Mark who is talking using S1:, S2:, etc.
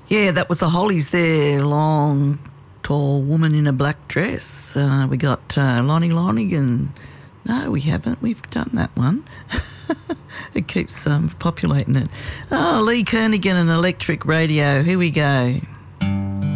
S1: Yeah, that was the Hollies there. Long, tall woman in a black dress. We got Lonnie Lonigan. No, we haven't. We've done that one. It keeps populating it. Oh, Lee Kernaghan and Electric Radio. Here we go.